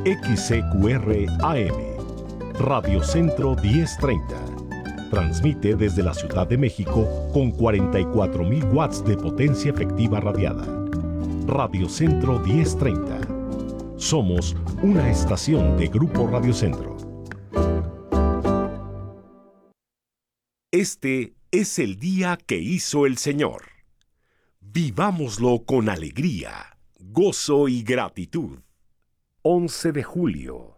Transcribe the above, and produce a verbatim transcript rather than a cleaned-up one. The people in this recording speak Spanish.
X C Q R A M, Radio Centro diez treinta. Transmite desde la Ciudad de México con cuarenta y cuatro mil watts de potencia efectiva radiada. Radio Centro diez treinta. Somos una estación de Grupo Radio Centro. Este es el día que hizo el Señor. Vivámoslo con alegría, gozo y gratitud. once de julio.